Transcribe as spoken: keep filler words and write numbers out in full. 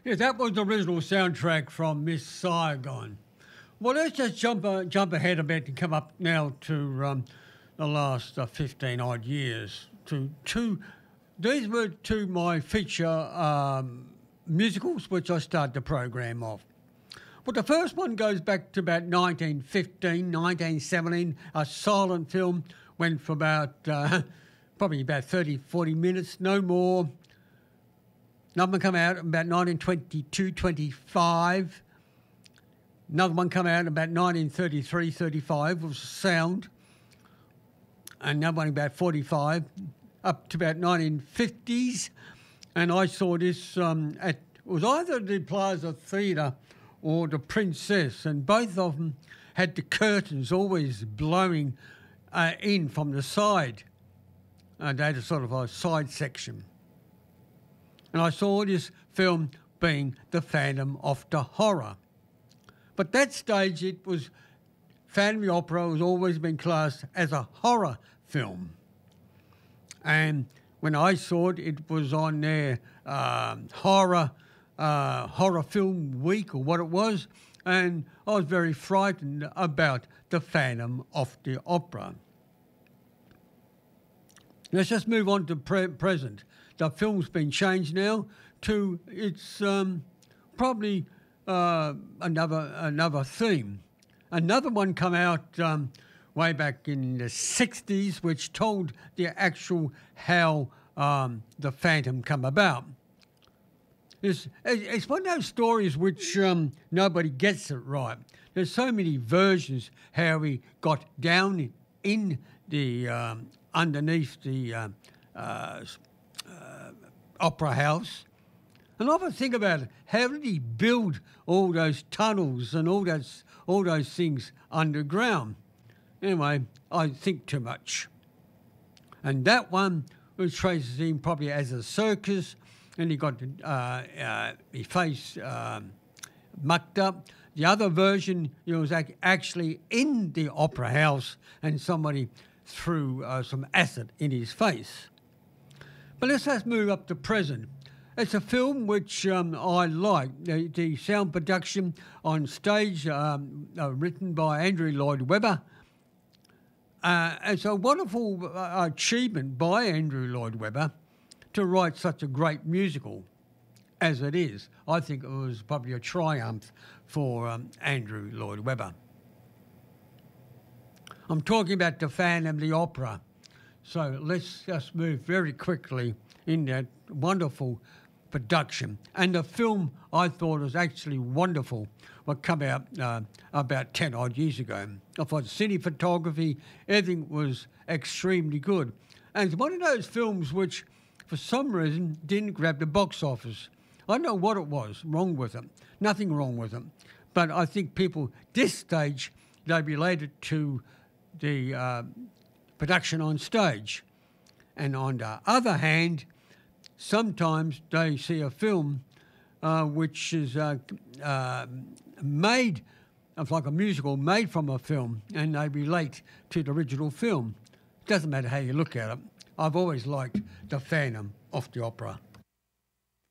Yeah, that was the original soundtrack from Miss Saigon. Well, let's just jump uh, jump ahead a bit and come up now to um, the last uh, fifteen odd years. To two, these were two my feature um, musicals, which I started the program off. Well, the first one goes back to about nineteen fifteen, nineteen seventeen. A silent film went for about uh, probably about thirty, forty minutes, no more. Another one come out about nineteen twenty-two, twenty-five. Another one come out about nineteen thirty-three, thirty-five was sound. Another one about forty-five, up to about nineteen fifties. And I saw this um, at, it was either the Plaza Theatre or the Princess, and both of them had the curtains always blowing uh, in from the side. And they had a sort of a side section. And I saw this film being The Phantom of the Horror. But that stage, it was, Phantom of the Opera has always been classed as a horror film. And when I saw it, it was on their um, horror, uh, horror film week or what it was, and I was very frightened about The Phantom of the Opera. Let's just move on to pre present. The film's been changed now to it's um, probably uh, another another theme. Another one come out um, way back in the sixties, which told the actual how um, the Phantom come about. It's, it's one of those stories which um, nobody gets it right. There's so many versions how he got down in the um, underneath the uh, uh, uh, opera house. And I often think about it, how did he build all those tunnels and all those, all those things underground? Anyway, I think too much. And that one was traces him probably as a circus, and he got uh, uh, his face um, mucked up. The other version, he was ac actually in the opera house and somebody threw uh, some acid in his face. But let's just move up to present. It's a film which um, I like. The, the sound production on stage, um, uh, written by Andrew Lloyd Webber. Uh, it's a wonderful uh, achievement by Andrew Lloyd Webber to write such a great musical as it is. I think it was probably a triumph for um, Andrew Lloyd Webber. I'm talking about The Phantom of the Opera. So let's just move very quickly in that wonderful production. And the film I thought was actually wonderful, what come out uh, about ten odd years ago. I thought cine photography, everything was extremely good. And it's one of those films which, for some reason, didn't grab the box office. I don't know what it was wrong with it. Nothing wrong with it. But I think people, this stage, they related to the uh, production on stage. And on the other hand, sometimes they see a film uh, which is uh, uh, made, it's like a musical made from a film, and they relate to the original film. It doesn't matter how you look at it. I've always liked The Phantom of the Opera.